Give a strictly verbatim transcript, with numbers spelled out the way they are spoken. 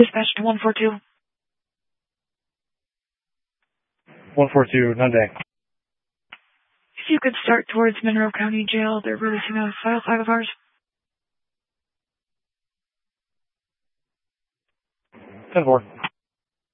Dispatch to one four two. one four two, Nunde. If you could start towards Monroe County Jail, they're releasing a file five of ours. ten four.